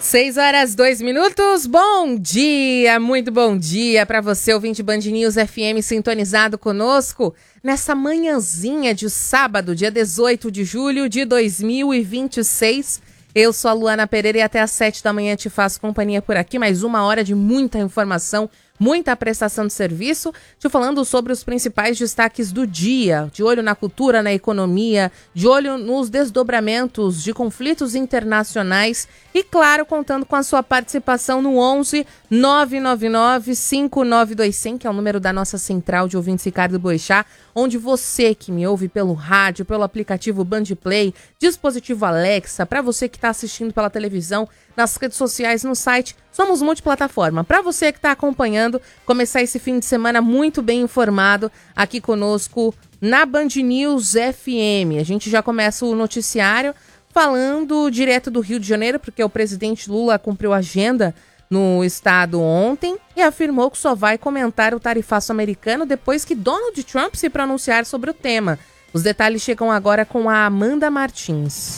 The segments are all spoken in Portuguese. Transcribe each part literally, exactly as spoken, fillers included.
Seis horas, dois minutos, bom dia, muito bom dia para você, ouvinte Band News F M sintonizado conosco nessa manhãzinha de sábado, dia dezoito de julho de dois mil e vinte e seis. Eu sou a Luana Pereira e até às sete da manhã te faço companhia por aqui, mais uma hora de muita informação, muita prestação de serviço, te falando sobre os principais destaques do dia, de olho na cultura, na economia, de olho nos desdobramentos de conflitos internacionais e, claro, contando com a sua participação no onze nove nove nove cinco nove dois zero zero, que é o número da nossa central de ouvintes Ricardo Boechat, onde você que me ouve pelo rádio, pelo aplicativo Bandplay, dispositivo Alexa, para você que está assistindo pela televisão, nas redes sociais, no site, somos multiplataforma. Para você que está acompanhando, começar esse fim de semana muito bem informado aqui conosco na Band News F M. A gente já começa o noticiário falando direto do Rio de Janeiro, porque o presidente Lula cumpriu a agenda no estado ontem e afirmou que só vai comentar o tarifaço americano depois que Donald Trump se pronunciar sobre o tema. Os detalhes chegam agora com a Amanda Martins.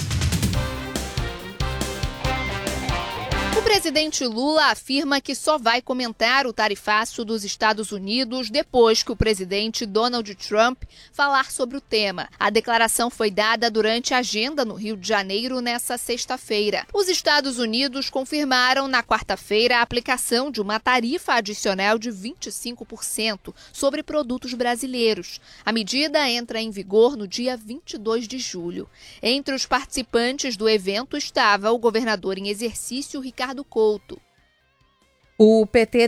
O presidente Lula afirma que só vai comentar o tarifaço dos Estados Unidos depois que o presidente Donald Trump falar sobre o tema. A declaração foi dada durante a agenda no Rio de Janeiro nesta sexta-feira. Os Estados Unidos confirmaram na quarta-feira a aplicação de uma tarifa adicional de vinte e cinco por cento sobre produtos brasileiros. A medida entra em vigor no dia vinte e dois de julho. Entre os participantes do evento estava o governador em exercício, Ricardo Couto. O P T